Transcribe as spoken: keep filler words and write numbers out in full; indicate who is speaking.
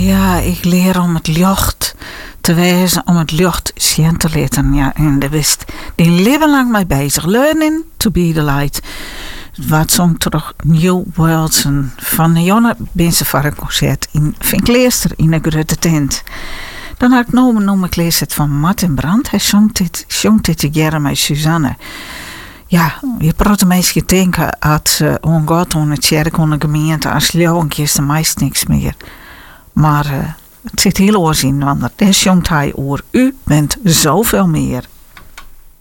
Speaker 1: Ja, ik leer om het licht te wezen, om het licht zien te laten. Ja, en daar is die leven lang mee bezig. Learning to be the light. Wat zong toch New Worlds van Jonne Binse voor een concert in Vinkleester in een grote tent. Dan had ik noemen, noem ik lees het van Martin Brandt. Hij zong dit, zong dit together met Suzanne. Ja, je praat meestal denken dat uh, on God, on het kerk, on de gemeente, als leeuwentje is er meest niks meer. Maar uh, het zit heel oors in, want daar zongt hij over. U bent zoveel meer.